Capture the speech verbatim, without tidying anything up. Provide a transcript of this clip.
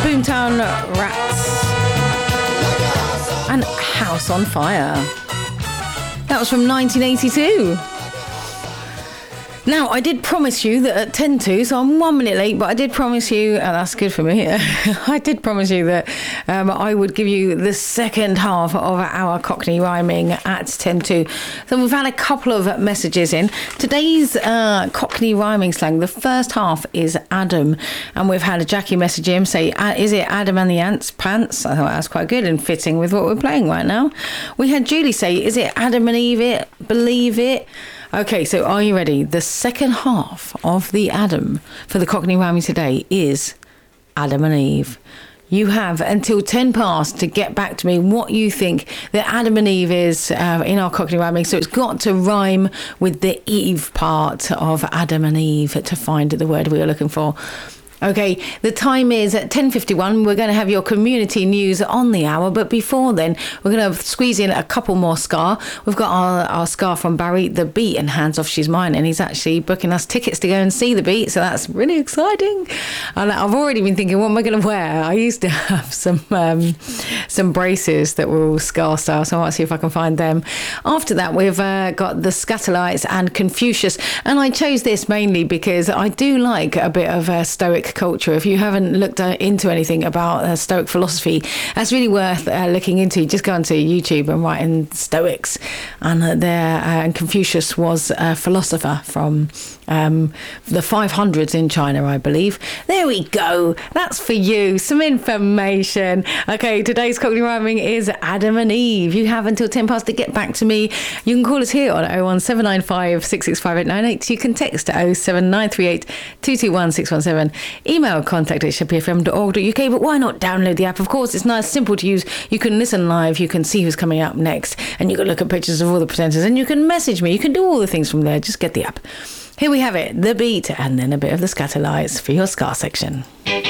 Boomtown Rats and House on Fire. That was from nineteen eighty-two. Now, I did promise you that at ten to, so I'm one minute late, but I did promise you, and that's good for me, I did promise you that um, I would give you the second half of our Cockney rhyming at ten to. So we've had a couple of messages in. Today's uh, Cockney rhyming slang, the first half is Adam, and we've had a Jackie message him say, is it Adam and the Ants Pants? I thought that's quite good and fitting with what we're playing right now. We had Julie say, is it Adam and Eve it? Believe it? Okay, so are you ready? The second half of the Adam for the Cockney rhyming today is Adam and Eve. You have until ten past to get back to me what you think that Adam and Eve is uh, in our Cockney rhyming. So it's got to rhyme with the Eve part of Adam and Eve to find the word we are looking for. Okay, the time is at ten fifty-one. We're going to have your community news on the hour, but before then, we're going to squeeze in a couple more Scar. We've got our, our Scar from Barry, The Beat, and Hands Off She's Mine, and he's actually booking us tickets to go and see The Beat, so that's really exciting. And I've already been thinking, what am I going to wear? I used to have some um, some braces that were all Scar style, so I might see if I can find them. After that, we've uh, got the Scatterlights and Confucius, and I chose this mainly because I do like a bit of a Stoic culture. If you haven't looked into anything about uh, Stoic philosophy, that's really worth uh, looking into. Just go onto YouTube and write in Stoics, and uh, there uh, and Confucius was a philosopher from um, the five hundreds in China, I believe. There we go. That's for you. Some information. Okay, today's Cockney rhyming is Adam and Eve. You have until ten past to get back to me. You can call us here on oh one seven nine five six six five eight nine eight. You can text oh seven nine three eight two two one six one seven. Email contact at sheppey f m dot org dot u k. But why not download the app? Of course, it's nice, simple to use. You can listen live. You can see who's coming up next. And you can look at pictures of all the presenters. And you can message me. You can do all the things from there. Just get the app. Here we have it, The Beat, and then a bit of the Scatterlights for your Scar section.